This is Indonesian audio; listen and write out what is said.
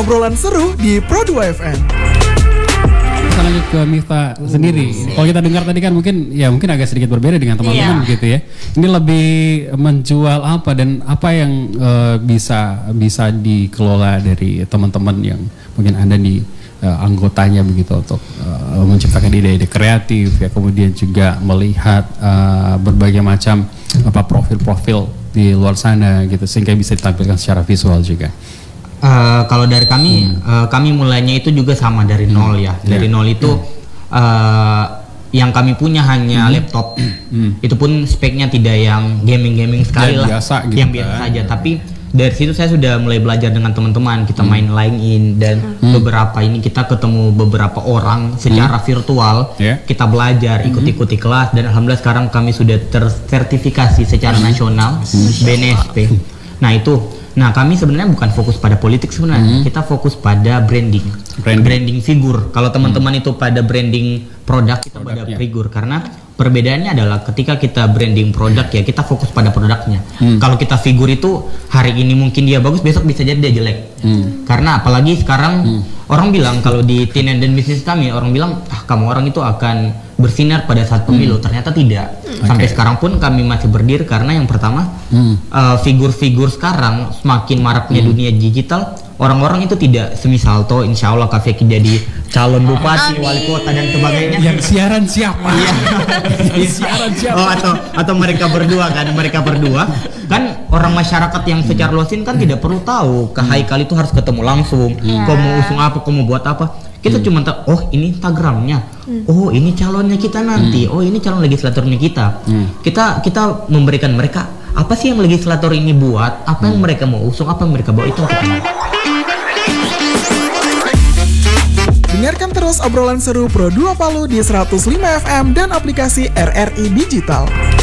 obrolan seru di Pro2 FM. Kita lanjut ke Miftah sendiri. Kalau kita dengar tadi kan mungkin agak sedikit berbeda dengan teman-teman gitu ya. Ini lebih menjual apa dan apa yang bisa dikelola dari teman-teman yang mungkin Anda di anggotanya begitu untuk menciptakan ide-ide kreatif ya, kemudian juga melihat berbagai macam profil-profil di luar sana gitu sehingga bisa ditampilkan secara visual juga. Kalau dari kami mulainya itu juga sama dari nol ya. Dari nol itu yang kami punya hanya laptop. Itu pun speknya tidak yang gaming sekali lah, biasa gitu yang biasa saja. Tapi dari situ saya sudah mulai belajar dengan teman-teman. Kita main line in dan beberapa ini kita ketemu beberapa orang secara virtual. Kita belajar ikut-ikuti kelas dan alhamdulillah sekarang kami sudah tersertifikasi secara nasional BNSP. Nah kami sebenarnya bukan fokus pada politik sebenarnya. Kita fokus pada branding figur. Kalau teman-teman itu pada branding produk, kita pada figur. Karena perbedaannya adalah ketika kita branding produk ya kita fokus pada produknya. Kalau kita figur itu hari ini mungkin dia bagus, besok bisa jadi dia jelek. Karena apalagi sekarang orang bilang kalau di teen dan bisnis kami, orang bilang kamu orang itu akan bersinar pada saat pemilu. Ternyata tidak. Sampai sekarang pun kami masih berdiri karena yang pertama figur-figur sekarang semakin maraknya dunia digital. Orang-orang itu tidak semisal toh insya Allah Kak Feki jadi calon bupati, wali kota dan sebagainya. Yang siaran siapa? Siaran siapa? Atau mereka berdua kan orang masyarakat yang secara luasin kan tidak perlu tahu Kak Haikal itu harus ketemu langsung. Kau mau usung apa, kau mau buat apa? Kita cuma tahu, oh ini Instagramnya, oh ini calonnya kita nanti, oh ini calon legislatornya kita. Kita memberikan mereka apa sih yang legislator ini buat, apa yang mereka mau usung, apa yang mereka bawa itu kita. Dengarkan terus obrolan seru Pro2 Palu di 105 FM dan aplikasi RRI Digital.